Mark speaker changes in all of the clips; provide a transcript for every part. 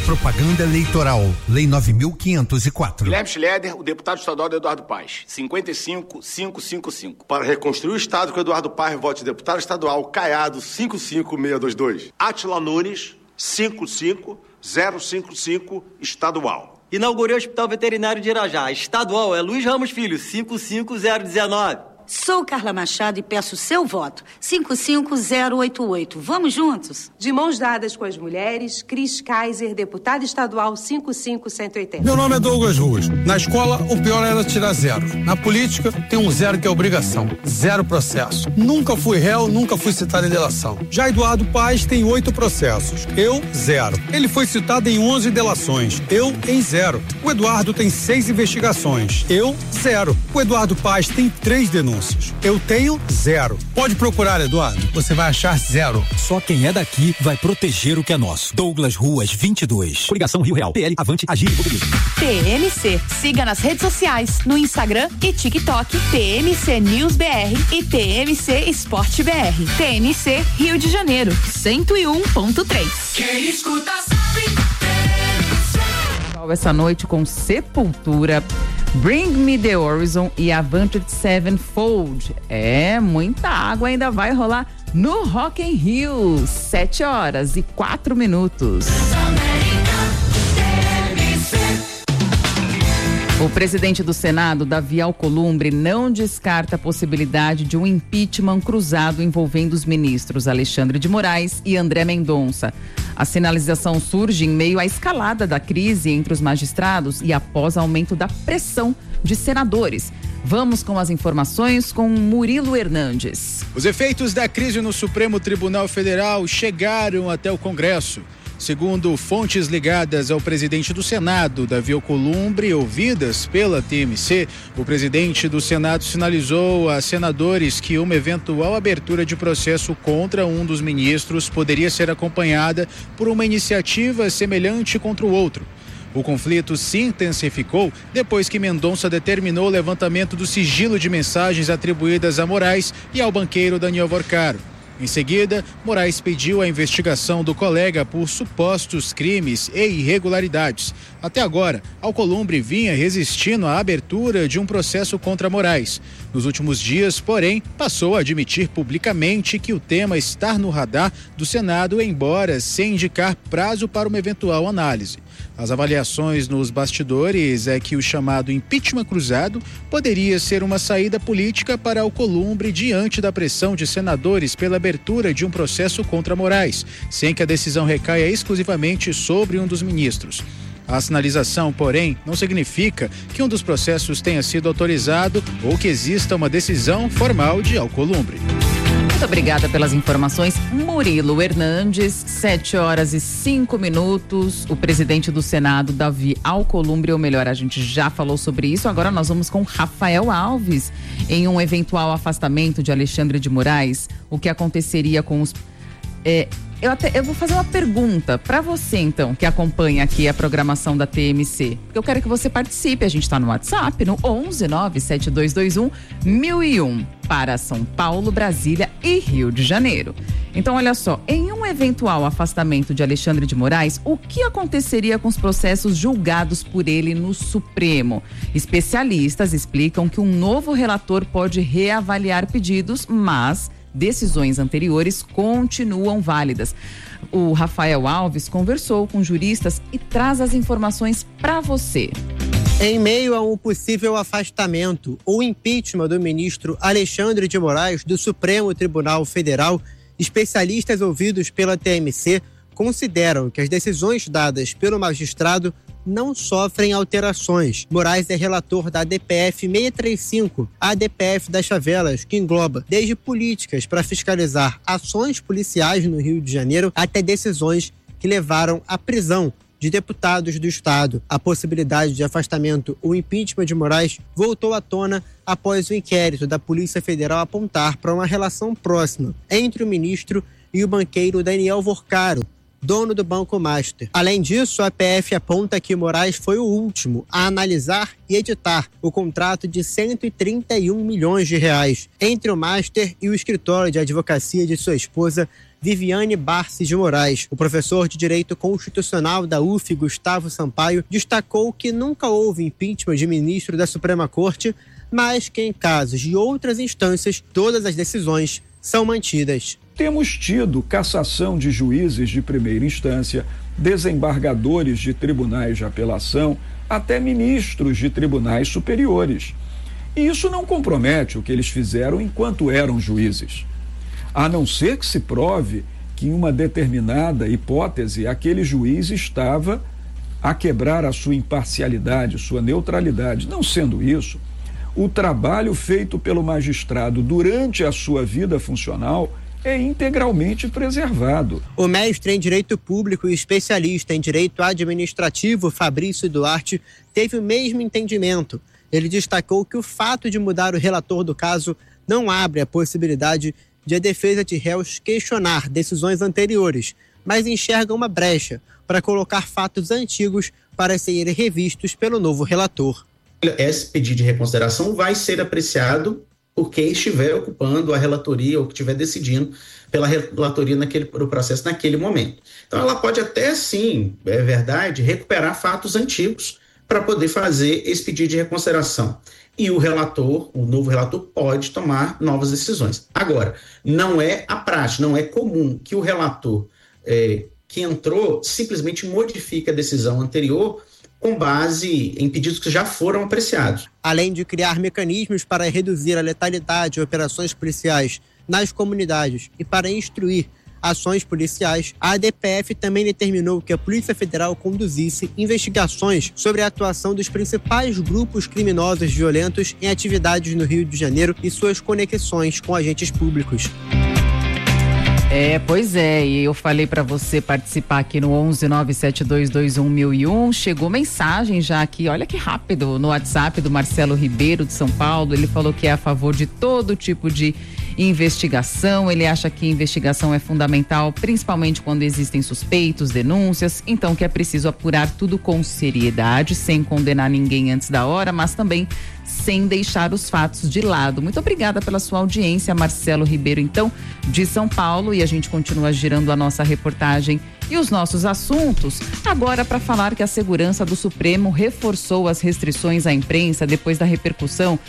Speaker 1: Propaganda eleitoral. Lei 9.504.
Speaker 2: Guilherme Schleder, o deputado estadual do Eduardo Paes. 55.555. Para reconstruir o Estado com Eduardo Paes, vote deputado estadual Caiado 55622.
Speaker 3: Átila Nunes, 55055, estadual.
Speaker 4: Inaugurei o Hospital Veterinário de Irajá. Estadual é Luiz Ramos Filho, 55019.
Speaker 5: Sou Carla Machado e peço seu voto. 55088. Vamos juntos?
Speaker 6: De mãos dadas com as mulheres, Cris Kaiser, deputada estadual 55180.
Speaker 7: Meu nome é Douglas Ruas. Na escola, o pior era tirar zero. Na política, tem um zero que é obrigação. Zero processo. Nunca fui réu, nunca fui citado em delação. Já Eduardo Paes tem 8 processos. Eu, 0. Ele foi citado em 11 delações. Eu, em 0. O Eduardo tem 6 investigações. Eu, 0. O Eduardo Paes tem 3 denúncias. Eu tenho 0. Pode procurar, Eduardo. Você vai achar 0.
Speaker 8: Só quem é daqui vai proteger o que é nosso. Douglas Ruas 22. Coligação Rio Real. PL, Avante, Agir e Mobiliza.
Speaker 9: TMC. Siga nas redes sociais, no Instagram e TikTok, TMC News BR e TMC Esporte BR. TMC Rio de Janeiro, 101.3.
Speaker 10: Quem escuta sabe.
Speaker 11: Essa noite com Sepultura, Bring Me The Horizon e Avenged Sevenfold. Muita água ainda vai rolar no Rock in Rio. 7h04. O presidente do Senado, Davi Alcolumbre, não descarta a possibilidade de um impeachment cruzado envolvendo os ministros Alexandre de Moraes e André Mendonça. A sinalização surge em meio à escalada da crise entre os magistrados e após aumento da pressão de senadores. Vamos com as informações com Murilo Hernandes.
Speaker 12: Os efeitos da crise no Supremo Tribunal Federal chegaram até o Congresso. Segundo fontes ligadas ao presidente do Senado, Davi Alcolumbre, ouvidas pela TMC, o presidente do Senado sinalizou a senadores que uma eventual abertura de processo contra um dos ministros poderia ser acompanhada por uma iniciativa semelhante contra o outro. O conflito se intensificou depois que Mendonça determinou o levantamento do sigilo de mensagens atribuídas a Moraes e ao banqueiro Daniel Vorcaro. Em seguida, Moraes pediu a investigação do colega por supostos crimes e irregularidades. Até agora, Alcolumbre vinha resistindo à abertura de um processo contra Moraes. Nos últimos dias, porém, passou a admitir publicamente que o tema está no radar do Senado, embora sem indicar prazo para uma eventual análise. As avaliações nos bastidores é que o chamado impeachment cruzado poderia ser uma saída política para Alcolumbre diante da pressão de senadores pela abertura de um processo contra Moraes, sem que a decisão recaia exclusivamente sobre um dos ministros. A sinalização, porém, não significa que um dos processos tenha sido autorizado ou que exista uma decisão formal de Alcolumbre.
Speaker 11: Muito obrigada pelas informações, Murilo Hernandes. 7h05. O presidente do Senado, Davi Alcolumbre, ou melhor, a gente já falou sobre isso. Agora nós vamos com Rafael Alves. Em um eventual afastamento de Alexandre de Moraes, o que aconteceria com os... Eu vou fazer uma pergunta para você, então, que acompanha aqui a programação da TMC. Porque eu quero que você participe. A gente está no WhatsApp, no 11-97221-1001, para São Paulo, Brasília e Rio de Janeiro. Então, olha só, em um eventual afastamento de Alexandre de Moraes, o que aconteceria com os processos julgados por ele no Supremo? Especialistas explicam que um novo relator pode reavaliar pedidos, mas decisões anteriores continuam válidas. O Rafael Alves conversou com juristas e traz as informações para você.
Speaker 13: Em meio a um possível afastamento ou impeachment do ministro Alexandre de Moraes do Supremo Tribunal Federal, especialistas ouvidos pela TMC consideram que as decisões dadas pelo magistrado não sofrem alterações. Moraes é relator da ADPF 635, a ADPF das Favelas, que engloba desde políticas para fiscalizar ações policiais no Rio de Janeiro até decisões que levaram à prisão de deputados do Estado. A possibilidade de afastamento ou impeachment de Moraes voltou à tona após o inquérito da Polícia Federal apontar para uma relação próxima entre o ministro e o banqueiro Daniel Vorcaro, dono do Banco Master. Além disso, a PF aponta que Moraes foi o último a analisar e editar o contrato de 131 milhões de reais entre o Master e o escritório de advocacia de sua esposa, Viviane Barsi de Moraes. O professor de Direito Constitucional da UF, Gustavo Sampaio, destacou que nunca houve impeachment de ministro da Suprema Corte, mas que em casos de outras instâncias, todas as decisões são mantidas.
Speaker 14: Temos tido cassação de juízes de primeira instância, desembargadores de tribunais de apelação, até ministros de tribunais superiores. E isso não compromete o que eles fizeram enquanto eram juízes. A não ser que se prove que em uma determinada hipótese aquele juiz estava a quebrar a sua imparcialidade, sua neutralidade. Não sendo isso, o trabalho feito pelo magistrado durante a sua vida funcional é integralmente preservado.
Speaker 13: O mestre em Direito Público e especialista em Direito Administrativo, Fabrício Duarte, teve o mesmo entendimento. Ele destacou que o fato de mudar o relator do caso não abre a possibilidade de a defesa de réus questionar decisões anteriores, mas enxerga uma brecha para colocar fatos antigos para serem revistos pelo novo relator.
Speaker 15: Esse pedido de reconsideração vai ser apreciado por quem estiver ocupando a relatoria ou que estiver decidindo pela relatoria no processo naquele momento. Então ela pode até sim, é verdade, recuperar fatos antigos para poder fazer esse pedido de reconsideração. E o novo relator pode tomar novas decisões. Agora, não é a prática, não é comum que o relator que entrou simplesmente modifique a decisão anterior com base em pedidos que já foram apreciados.
Speaker 13: Além de criar mecanismos para reduzir a letalidade em operações policiais nas comunidades e para instruir ações policiais, a ADPF também determinou que a Polícia Federal conduzisse investigações sobre a atuação dos principais grupos criminosos violentos em atividades no Rio de Janeiro e suas conexões com agentes públicos.
Speaker 11: Pois é, e eu falei para você participar aqui no 11972211001, chegou mensagem já aqui, olha que rápido, no WhatsApp do Marcelo Ribeiro de São Paulo. Ele falou que é a favor de todo tipo de investigação, ele acha que investigação é fundamental, principalmente quando existem suspeitos, denúncias, então que é preciso apurar tudo com seriedade, sem condenar ninguém antes da hora, mas também sem deixar os fatos de lado. Muito obrigada pela sua audiência, Marcelo Ribeiro, então, de São Paulo, e a gente continua girando a nossa reportagem e os nossos assuntos, agora para falar que a segurança do Supremo reforçou as restrições à imprensa depois da repercussão.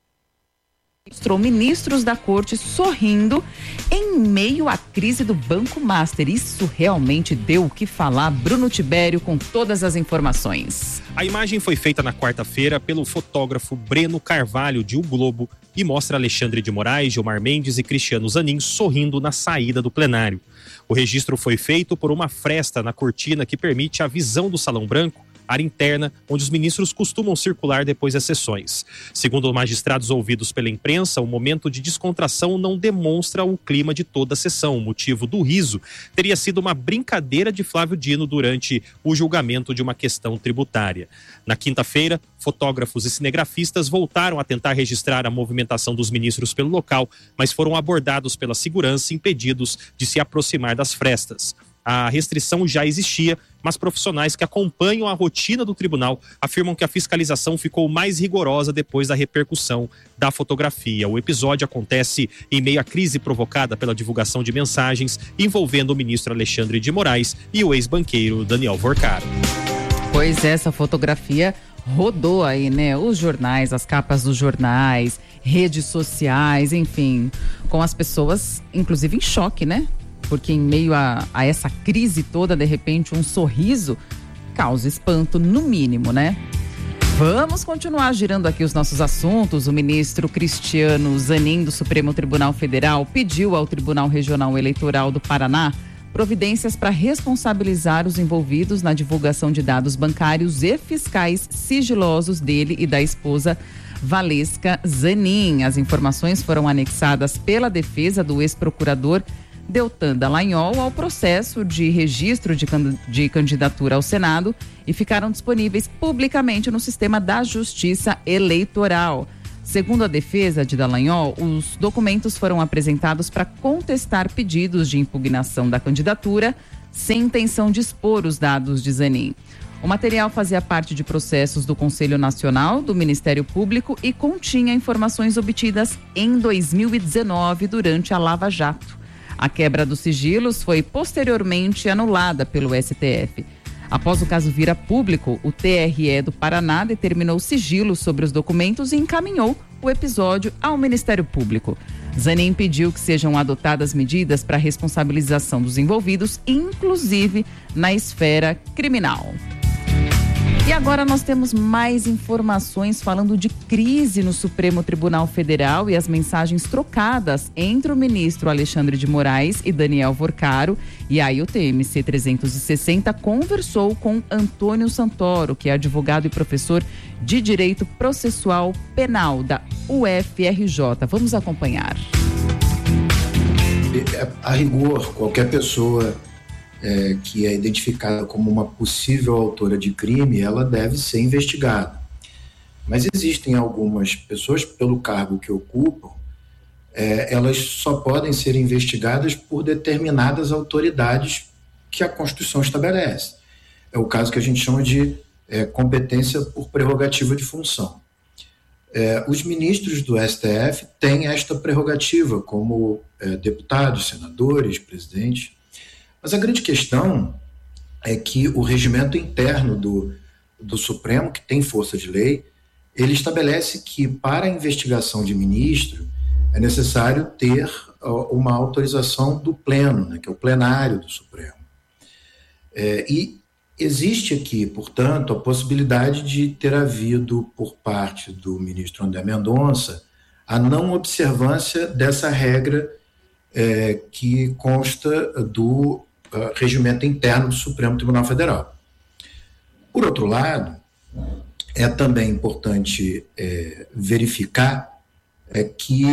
Speaker 11: Mostrou ministros da corte sorrindo em meio à crise do Banco Master. Isso realmente deu o que falar. Bruno Tibério com todas as informações.
Speaker 16: A imagem foi feita na quarta-feira pelo fotógrafo Breno Carvalho de O Globo e mostra Alexandre de Moraes, Gilmar Mendes e Cristiano Zanin sorrindo na saída do plenário. O registro foi feito por uma fresta na cortina que permite a visão do Salão Branco, área interna, onde os ministros costumam circular depois das sessões. Segundo magistrados ouvidos pela imprensa, o momento de descontração não demonstra o clima de toda a sessão. O motivo do riso teria sido uma brincadeira de Flávio Dino durante o julgamento de uma questão tributária. Na quinta-feira, fotógrafos e cinegrafistas voltaram a tentar registrar a movimentação dos ministros pelo local, mas foram abordados pela segurança e impedidos de se aproximar das frestas. A restrição já existia, mas profissionais que acompanham a rotina do tribunal afirmam que a fiscalização ficou mais rigorosa depois da repercussão da fotografia. O episódio acontece em meio à crise provocada pela divulgação de mensagens envolvendo o ministro Alexandre de Moraes e o ex-banqueiro Daniel Vorcaro.
Speaker 11: Pois essa fotografia rodou aí, né? Os jornais, as capas dos jornais, redes sociais, enfim, com as pessoas, inclusive, em choque, né? Porque em meio a essa crise toda, de repente, um sorriso causa espanto, no mínimo, né? Vamos continuar girando aqui os nossos assuntos. O ministro Cristiano Zanin, do Supremo Tribunal Federal, pediu ao Tribunal Regional Eleitoral do Paraná providências para responsabilizar os envolvidos na divulgação de dados bancários e fiscais sigilosos dele e da esposa Valesca Zanin. As informações foram anexadas pela defesa do ex-procurador Deltan Dallagnol ao processo de registro de candidatura ao Senado e ficaram disponíveis publicamente no sistema da Justiça Eleitoral. Segundo a defesa de Dallagnol, os documentos foram apresentados para contestar pedidos de impugnação da candidatura sem intenção de expor os dados de Zanin. O material fazia parte de processos do Conselho Nacional, do Ministério Público e continha informações obtidas em 2019 durante a Lava Jato. A quebra dos sigilos foi posteriormente anulada pelo STF. Após o caso vir a público, o TRE do Paraná determinou sigilo sobre os documentos e encaminhou o episódio ao Ministério Público. Zanin pediu que sejam adotadas medidas para a responsabilização dos envolvidos, inclusive na esfera criminal. E agora nós temos mais informações falando de crise no Supremo Tribunal Federal e as mensagens trocadas entre o ministro Alexandre de Moraes e Daniel Vorcaro. E aí o TMC 360 conversou com Antônio Santoro, que é advogado e professor de Direito Processual Penal da UFRJ. Vamos acompanhar.
Speaker 17: A rigor, qualquer pessoa que é identificada como uma possível autora de crime, ela deve ser investigada. Mas existem algumas pessoas, pelo cargo que ocupam, elas só podem ser investigadas por determinadas autoridades que a Constituição estabelece. É o caso que a gente chama de competência por prerrogativa de função. Os ministros do STF têm esta prerrogativa como deputados, senadores, presidentes. Mas a grande questão é que o regimento interno do Supremo, que tem força de lei, ele estabelece que para a investigação de ministro é necessário ter uma autorização do pleno, né, que é o plenário do Supremo. E existe aqui, portanto, a possibilidade de ter havido por parte do ministro André Mendonça a não observância dessa regra que consta do regimento interno do Supremo Tribunal Federal. Por outro lado, é também importante verificar que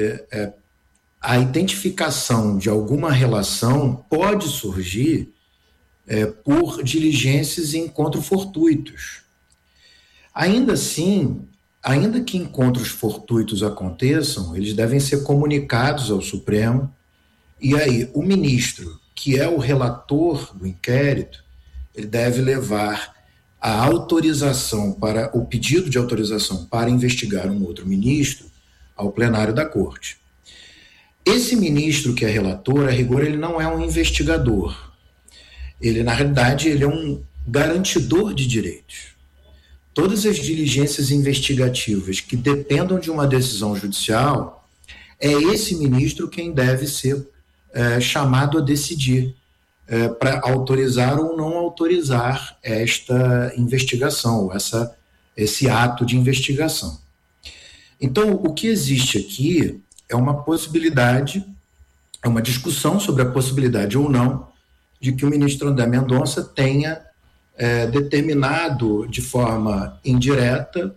Speaker 17: a identificação de alguma relação pode surgir por diligências e encontros fortuitos. Ainda assim, ainda que encontros fortuitos aconteçam, eles devem ser comunicados ao Supremo, e aí o ministro, que é o relator do inquérito, ele deve levar a autorização o pedido de autorização para investigar um outro ministro ao plenário da Corte. Esse ministro que é relator, a rigor, ele não é um investigador. Ele, na realidade, ele é um garantidor de direitos. Todas as diligências investigativas que dependam de uma decisão judicial, é esse ministro quem deve ser chamado a decidir para autorizar ou não autorizar esta investigação, esse ato de investigação. Então, o que existe aqui é uma possibilidade, é uma discussão sobre a possibilidade ou não de que o ministro André Mendonça tenha determinado de forma indireta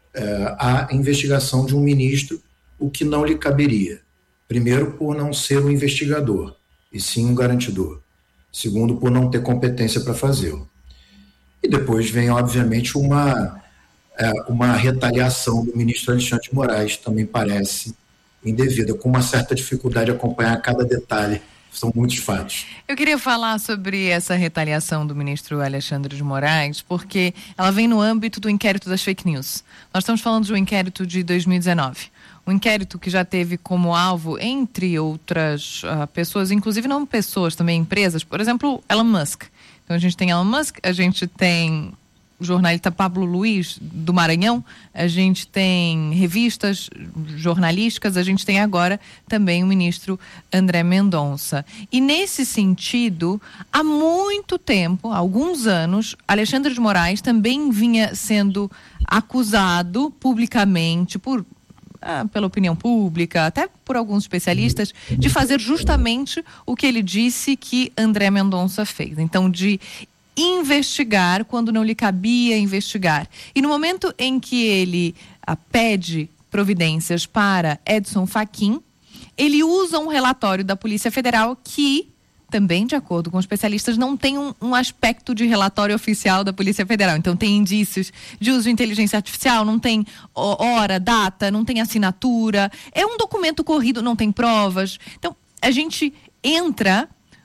Speaker 17: a investigação de um ministro, o que não lhe caberia. Primeiro, por não ser um investigador, e sim um garantidor. Segundo, por não ter competência para fazê-lo. E depois vem, obviamente, uma retaliação do ministro Alexandre de Moraes, também parece indevida, com uma certa dificuldade de acompanhar cada detalhe. São muitos fatos.
Speaker 11: Eu queria falar sobre essa retaliação do ministro Alexandre de Moraes, porque ela vem no âmbito do inquérito das fake news. Nós estamos falando de um inquérito de 2019. Um inquérito que já teve como alvo, entre outras pessoas, inclusive não pessoas, também empresas, por exemplo, Elon Musk. Então a gente tem Elon Musk, a gente tem o jornalista Pablo Luiz, do Maranhão, a gente tem revistas jornalísticas, a gente tem agora também o ministro André Mendonça. E nesse sentido, há muito tempo, há alguns anos, Alexandre de Moraes também vinha sendo acusado publicamente pela opinião pública, até por alguns especialistas, de fazer justamente o que ele disse que André Mendonça fez. Então, de investigar quando não lhe cabia investigar. E no momento em que ele pede providências para Edson Fachin, ele usa um relatório da Polícia Federal que, também de acordo com especialistas, não tem um aspecto de relatório oficial da Polícia Federal. Então tem indícios de uso de inteligência artificial, não tem hora, data, não tem assinatura, é um documento corrido, não tem provas. Então a gente entra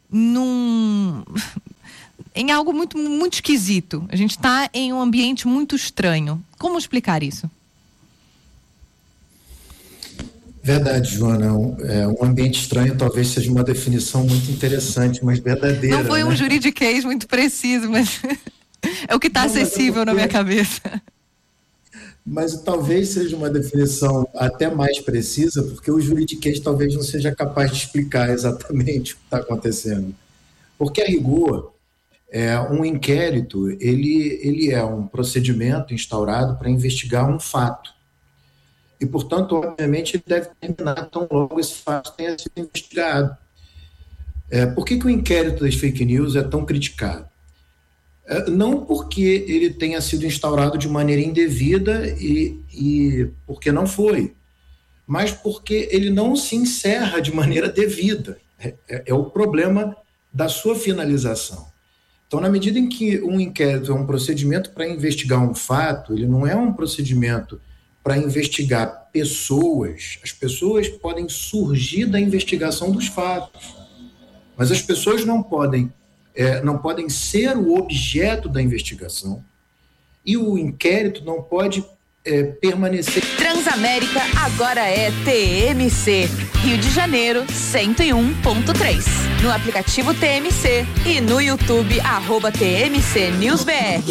Speaker 11: em algo muito, muito esquisito. A gente está em um ambiente muito estranho. Como explicar isso?
Speaker 17: Verdade, Joana. Um ambiente estranho talvez seja uma definição muito interessante, mas verdadeira.
Speaker 11: Não foi um
Speaker 17: né?
Speaker 11: juridiquês muito preciso, mas é o que está acessível na minha cabeça.
Speaker 17: Mas talvez seja uma definição até mais precisa, porque o juridiquês talvez não seja capaz de explicar exatamente o que está acontecendo. Porque, a rigor, um inquérito ele é um procedimento instaurado para investigar um fato. E, portanto, obviamente, ele deve terminar tão logo esse fato tenha sido investigado. Por que o inquérito das fake news é tão criticado? Não porque ele tenha sido instaurado de maneira indevida e porque não foi, mas porque ele não se encerra de maneira devida. É o problema da sua finalização. Então, na medida em que um inquérito é um procedimento para investigar um fato, ele não é um procedimento para investigar pessoas. As pessoas podem surgir da investigação dos fatos, mas as pessoas não podem ser o objeto da investigação e o inquérito não pode permanecer.
Speaker 9: Transamérica agora é TMC, Rio de Janeiro 101.3. No aplicativo TMC e no YouTube @TMC NewsBR.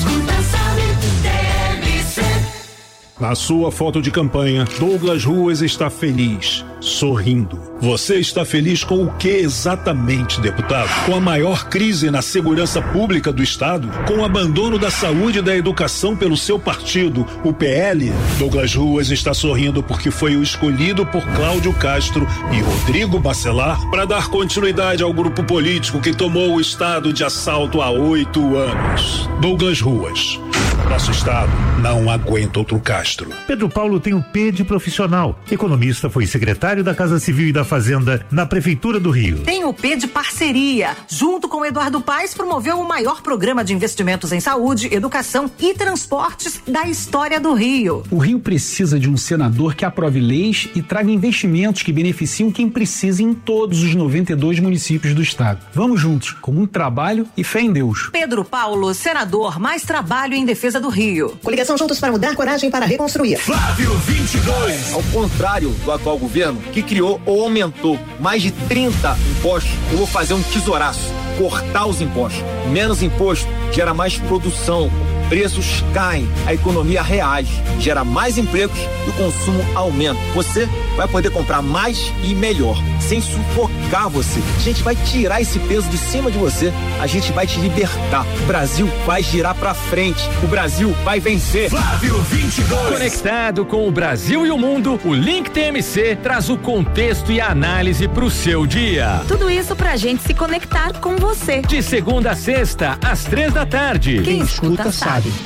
Speaker 18: Na sua foto de campanha, Douglas Ruas está feliz, sorrindo. Você está feliz com o que exatamente, deputado? Com a maior crise na segurança pública do Estado? Com o abandono da saúde e da educação pelo seu partido, o PL? Douglas Ruas está sorrindo porque foi o escolhido por Cláudio Castro e Rodrigo Bacelar para dar continuidade ao grupo político que tomou o Estado de assalto há 8 anos. Douglas Ruas. Nosso Estado não aguenta outro Castro.
Speaker 19: Pedro Paulo tem o P de profissional. Economista, foi secretário da Casa Civil e da Fazenda na Prefeitura do Rio.
Speaker 20: Tem o P de parceria. Junto com Eduardo Paes, promoveu o maior programa de investimentos em saúde, educação e transportes da história do Rio.
Speaker 21: O Rio precisa de um senador que aprove leis e traga investimentos que beneficiam quem precisa em todos os 92 municípios do estado. Vamos juntos, com muito trabalho e fé em Deus.
Speaker 20: Pedro Paulo, senador, mais trabalho em defesa do Rio.
Speaker 22: Coligação Juntos para Mudar, coragem para reconstruir.
Speaker 23: Flávio 22.
Speaker 24: Ao contrário do atual governo, que criou ou aumentou mais de 30 impostos, eu vou fazer um tesouraço, cortar os impostos. Menos imposto gera mais produção, preços caem, a economia reage, gera mais empregos e o consumo aumenta. Você vai poder comprar mais e melhor, sem sufocar você. A gente vai tirar esse peso de cima de você, a gente vai te libertar. O Brasil vai girar pra frente, o Brasil vai vencer.
Speaker 23: Flávio 22.
Speaker 25: Conectado com o Brasil e o mundo, o Link TMC traz o contexto e a análise pro seu dia.
Speaker 9: Tudo isso pra gente se conectar com você.
Speaker 25: De segunda a sexta, às 3 da tarde.
Speaker 9: Quem escuta sabe.